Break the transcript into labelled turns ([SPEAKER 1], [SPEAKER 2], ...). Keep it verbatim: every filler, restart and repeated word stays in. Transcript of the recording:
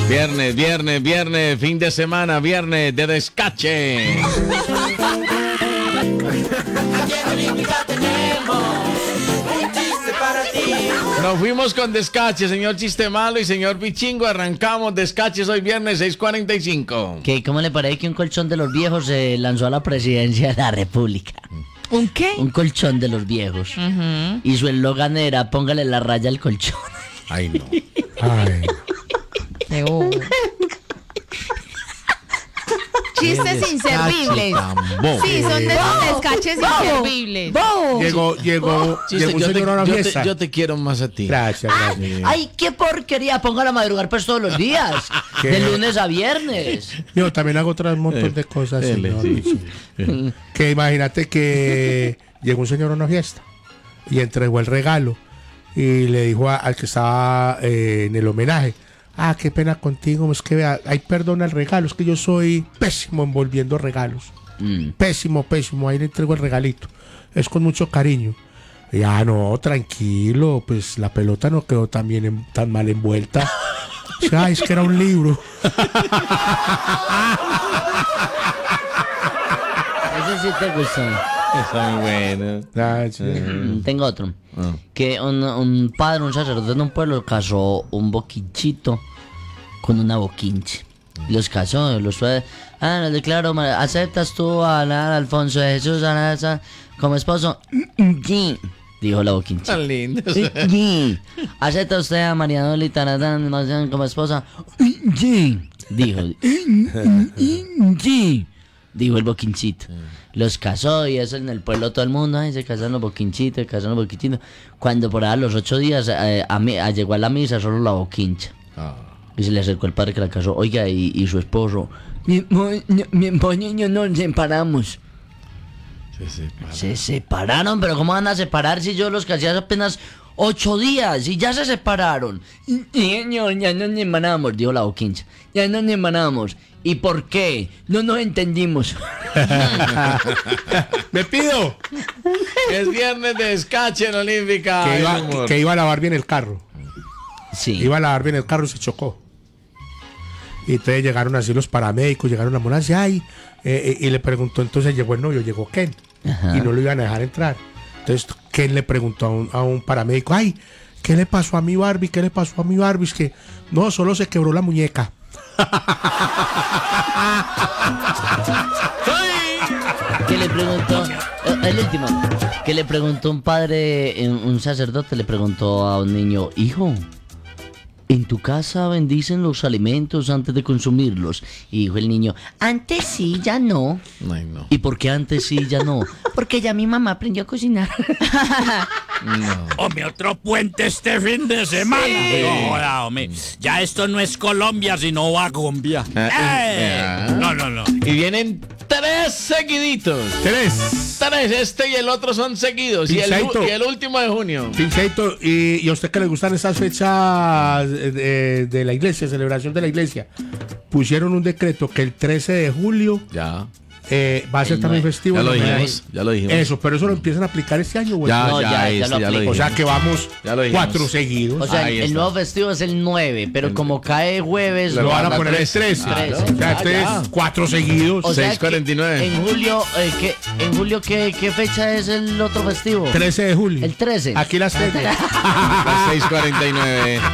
[SPEAKER 1] Viernes, viernes, viernes, fin de semana, viernes de descache. Nos fuimos con descache, señor Chiste Malo y señor Pichingo. Arrancamos descaches hoy viernes seis cuarenta y cinco.
[SPEAKER 2] ¿Qué? ¿Cómo le parece que un colchón de los viejos se lanzó a la presidencia de la República?
[SPEAKER 3] ¿Un qué?
[SPEAKER 2] Un colchón de los viejos.
[SPEAKER 3] Uh-huh.
[SPEAKER 2] Y su eslogan era: póngale la raya al colchón.
[SPEAKER 1] Ay, no.
[SPEAKER 4] Ay.
[SPEAKER 3] Qué bobo. Chistes inservibles. Sí, son de esos descaches inservibles.
[SPEAKER 4] Llegó, llegó,
[SPEAKER 1] Chiste,
[SPEAKER 4] llegó un
[SPEAKER 1] yo, te,
[SPEAKER 4] señor a una
[SPEAKER 1] yo, te,
[SPEAKER 4] fiesta.
[SPEAKER 1] yo te quiero más a ti.
[SPEAKER 4] Gracias, gracias.
[SPEAKER 2] ¡Ay, qué porquería! Póngala a madrugar pues todos los días.
[SPEAKER 4] ¿Qué?
[SPEAKER 2] De lunes a viernes.
[SPEAKER 4] Yo también hago otras montón de cosas,
[SPEAKER 1] Dele,
[SPEAKER 4] señor.
[SPEAKER 1] sí.
[SPEAKER 4] Sí. Que imagínate que llegó un señor a una fiesta y entregó el regalo y le dijo a- al que estaba eh, en el homenaje: ah, qué pena contigo, es que vea, ay, perdona el regalo, es que yo soy pésimo envolviendo regalos.
[SPEAKER 2] Mm.
[SPEAKER 4] Pésimo, pésimo, ahí le entrego el regalito. Es con mucho cariño. Y, ah, no, tranquilo, pues la pelota no quedó tan bien, en- tan mal envuelta. Ay, es que era un libro.
[SPEAKER 2] Eso sí te gustó.
[SPEAKER 1] Está muy bueno.
[SPEAKER 4] Gracias.
[SPEAKER 2] Mm, Tengo otro.
[SPEAKER 1] Ah.
[SPEAKER 2] Que un, un padre, un sacerdote en un pueblo casó un boquinchito con una boquinche. Los casó, los fue. Ah, los declaro, ma- ¿aceptas tú a la- Alfonso de Jesús a la- esa- como esposo? Sí, dijo la boquinche.
[SPEAKER 1] Tan lindo.
[SPEAKER 2] Sí. ¿Acepta usted a María Dolita Natán como esposa? Sí, dijo. Sí, dijo el boquinchito. Los casó y eso en el pueblo todo el mundo, ay, se casan los boquinchitos, se casan los boquinchitos. Cuando por ahí los ocho días eh, a mí, a- llegó a la misa solo la boquincha.
[SPEAKER 1] Ah.
[SPEAKER 2] Y se le acercó el padre que la casó. Oiga, y, y su esposo, mi, mo- mi esposo y yo nos separamos.
[SPEAKER 1] Se separa.
[SPEAKER 2] Se separaron, pero ¿cómo van a separar si yo los casé hace apenas ocho días y ya se separaron? Y, señor, ya nos separamos, dijo la boquincha. Ya nos separamos. ¿Y por qué? No nos entendimos.
[SPEAKER 4] Me pido
[SPEAKER 1] Es viernes de descache en Olímpica.
[SPEAKER 4] que
[SPEAKER 1] Ay,
[SPEAKER 4] iba,
[SPEAKER 1] humor.
[SPEAKER 4] que iba a lavar bien el carro.
[SPEAKER 2] Sí.
[SPEAKER 4] Iba a lavar bien el carro y se chocó. Y entonces llegaron así los paramédicos, llegaron la ambulancia, ay, eh, eh, y le preguntó, entonces llegó el novio, llegó Ken,
[SPEAKER 2] Ajá.
[SPEAKER 4] y no lo iban a dejar entrar. Entonces Ken le preguntó a un, a un paramédico, ay, ¿qué le pasó a mi Barbie? ¿Qué le pasó a mi Barbie? Es que no, solo se quebró la muñeca.
[SPEAKER 2] Que le preguntó, eh, el último, que le preguntó un padre, eh, un sacerdote le preguntó a un niño: hijo, ¿en tu casa bendicen los alimentos antes de consumirlos? Y dijo el niño: antes sí, ya no.
[SPEAKER 1] Ay, no.
[SPEAKER 2] ¿Y por qué antes sí, ya no? Porque ya mi mamá aprendió a cocinar.
[SPEAKER 1] No.
[SPEAKER 5] Hombre, otro puente este fin de semana. No, joda, hombre. Ya esto no es Colombia, sino Bagombia.
[SPEAKER 1] Ah,
[SPEAKER 5] ¡Eh!
[SPEAKER 1] ah.
[SPEAKER 5] No, no, no.
[SPEAKER 1] Y vienen tres seguiditos.
[SPEAKER 4] Tres.
[SPEAKER 1] Tres, este y el otro son seguidos. Y el,
[SPEAKER 4] Pinchaito.
[SPEAKER 1] y el último de junio.
[SPEAKER 4] Pincheito, y, y a usted que le gustan esas fechas eh, de, de la iglesia, celebración de la iglesia, pusieron un decreto que el trece de julio
[SPEAKER 1] Ya.
[SPEAKER 4] eh, va a ser
[SPEAKER 2] El
[SPEAKER 4] también
[SPEAKER 2] nueve.
[SPEAKER 4] festivo.
[SPEAKER 1] Ya lo
[SPEAKER 4] en homenaje.
[SPEAKER 1] dijimos. Ya lo dijimos.
[SPEAKER 4] Eso, pero eso lo empiezan a aplicar este año, güey.
[SPEAKER 1] Ya,
[SPEAKER 2] No,
[SPEAKER 1] ya,
[SPEAKER 2] ya, ya
[SPEAKER 1] este,
[SPEAKER 2] lo
[SPEAKER 1] ya lo
[SPEAKER 2] aplico.
[SPEAKER 4] O
[SPEAKER 1] dijimos.
[SPEAKER 4] sea que vamos
[SPEAKER 1] Ya lo dijimos.
[SPEAKER 4] cuatro seguidos.
[SPEAKER 2] O sea,
[SPEAKER 1] Ahí
[SPEAKER 2] el
[SPEAKER 1] está.
[SPEAKER 2] nuevo festivo es el nueve, pero como cae jueves...
[SPEAKER 4] Lo van a poner el trece.
[SPEAKER 2] Claro.
[SPEAKER 4] O sea, este
[SPEAKER 1] Ah, ya.
[SPEAKER 4] es cuatro seguidos.
[SPEAKER 2] O sea
[SPEAKER 1] seis cuarenta y nueve.
[SPEAKER 2] que En julio, eh, ¿qué, en julio ¿qué, ¿qué fecha es el otro festivo?
[SPEAKER 4] trece de julio.
[SPEAKER 2] El trece.
[SPEAKER 4] Aquí las tengo.
[SPEAKER 1] Las seis cuarenta y nueve.